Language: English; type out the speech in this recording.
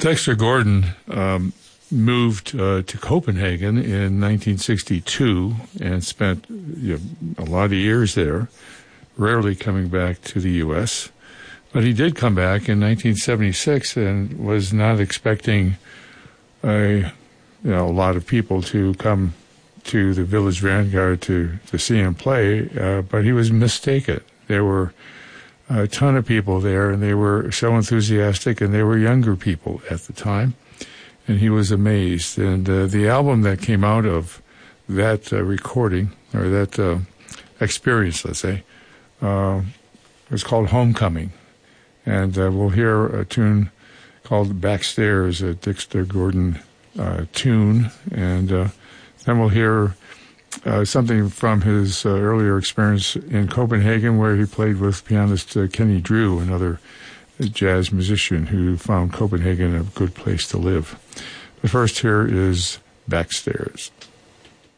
Dexter Gordon moved to Copenhagen in 1962 and spent a lot of years there, rarely coming back to the U.S. But he did come back in 1976 and was not expecting a lot of people to come to the Village Vanguard to see him play, but he was mistaken. There were a ton of people there, and they were so enthusiastic, and they were younger people at the time, and he was amazed. And the album that came out of that recording, or that experience, let's say, was called Homecoming. And we'll hear a tune called Backstairs, a Dexter Gordon tune, and then we'll hear something from his earlier experience in Copenhagen, where he played with pianist Kenny Drew, another jazz musician who found Copenhagen a good place to live. But first, here is Backstairs.